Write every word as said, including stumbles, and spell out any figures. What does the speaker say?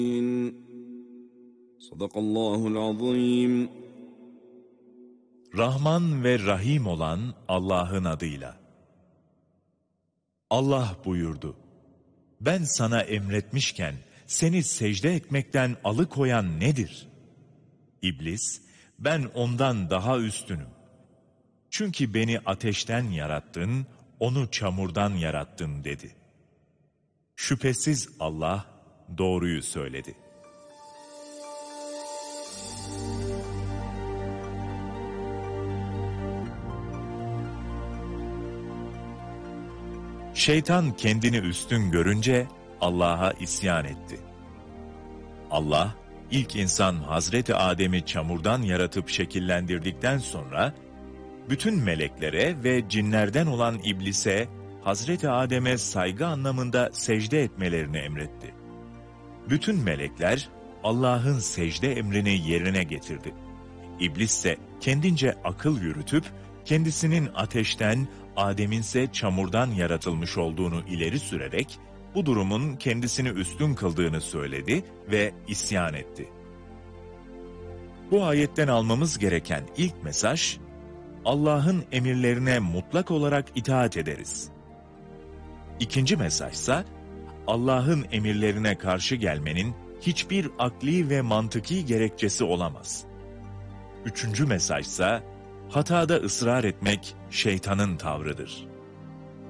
Sadakallahul azim. Rahman ve Rahim olan Allah'ın adıyla. Allah buyurdu: Ben sana emretmişken seni secde etmekten alıkoyan nedir? İblis, ben ondan daha üstünüm. Çünkü beni ateşten yarattın, onu çamurdan yarattın dedi. Şüphesiz Allah doğruyu söyledi. Şeytan kendini üstün görünce Allah'a isyan etti. Allah, ilk insan Hazreti Adem'i çamurdan yaratıp şekillendirdikten sonra, bütün meleklere ve cinlerden olan iblise, Hazreti Adem'e saygı anlamında secde etmelerini emretti. Bütün melekler, Allah'ın secde emrini yerine getirdi. İblis ise kendince akıl yürütüp, kendisinin ateşten, Adem'in ise çamurdan yaratılmış olduğunu ileri sürerek, bu durumun kendisini üstün kıldığını söyledi ve isyan etti. Bu ayetten almamız gereken ilk mesaj, Allah'ın emirlerine mutlak olarak itaat ederiz. İkinci mesajsa, Allah'ın emirlerine karşı gelmenin hiçbir akli ve mantıki gerekçesi olamaz. Üçüncü mesajsa, hatada ısrar etmek şeytanın tavrıdır.